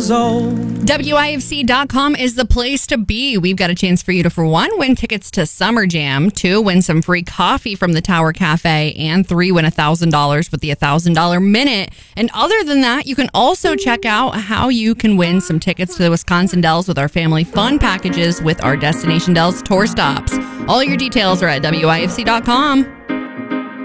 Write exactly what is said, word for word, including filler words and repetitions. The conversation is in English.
years old. W I F C dot com is the place to be. We've got a chance for you to, for one, win tickets to Summer Jam, two, win some free coffee from the Tower Cafe, and three, win one thousand dollars with the one thousand dollars Minute. And other than that, you can also check out how you can win some tickets to the Wisconsin Dells with our family fun packages with our Destination Dells tour stops. All your details are at W I F C dot com.